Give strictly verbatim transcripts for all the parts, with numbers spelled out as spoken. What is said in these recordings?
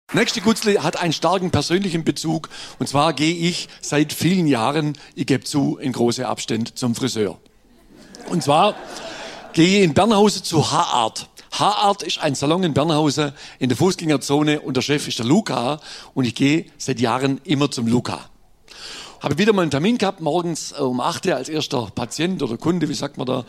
Nächste Gutzle hat einen starken persönlichen Bezug. Und zwar gehe ich seit vielen Jahren, ich gebe zu, in große Abstände zum Friseur. Und zwar gehe ich in Bernhausen zu Haarart. Haarart ist ein Salon in Bernhausen in der Fußgängerzone und der Chef ist der Luca. Und ich gehe seit Jahren immer zum Luca. Habe wieder mal einen Termin gehabt, morgens um acht Uhr als erster Patient oder Kunde, wie sagt man da.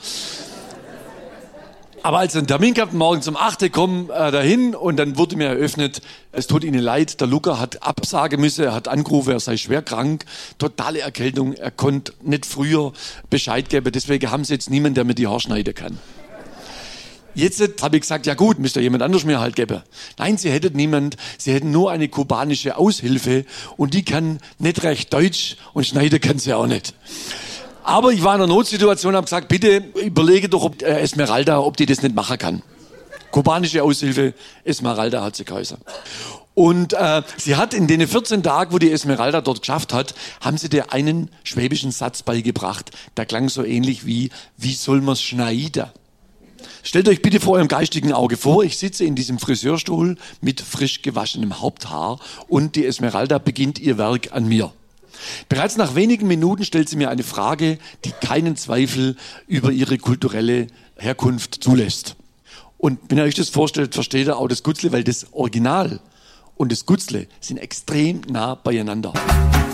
Aber als ich einen Termin gehabt, morgens um acht Uhr komme äh, dahin und dann wurde mir eröffnet, es tut Ihnen leid, der Luca hat absagen müssen, er hat angerufen, er sei schwer krank, totale Erkältung, er konnte nicht früher Bescheid geben, deswegen haben Sie jetzt niemanden, der mir die Haare schneiden kann. Jetzt habe ich gesagt, ja gut, müsste jemand anders mir halt geben. Nein, Sie hätten niemand, Sie hätten nur eine kubanische Aushilfe und die kann nicht recht Deutsch und schneiden kann sie auch nicht. Aber ich war in einer Notsituation und habe gesagt, bitte überlege doch, ob äh, Esmeralda, ob die das nicht machen kann. Kubanische Aushilfe, Esmeralda hat sie geheißen. Und äh, sie hat in den vierzehn Tagen, wo die Esmeralda dort geschafft hat, haben sie dir einen schwäbischen Satz beigebracht. Der klang so ähnlich wie, wie soll man's schneiden? Stellt euch bitte vor eurem geistigen Auge vor, ich sitze in diesem Friseurstuhl mit frisch gewaschenem Haupthaar und die Esmeralda beginnt ihr Werk an mir. Bereits nach wenigen Minuten stellt sie mir eine Frage, die keinen Zweifel über ihre kulturelle Herkunft zulässt. Und wenn ihr euch das vorstellt, versteht ihr auch das Gutzle, weil das Original und das Gutzle sind extrem nah beieinander.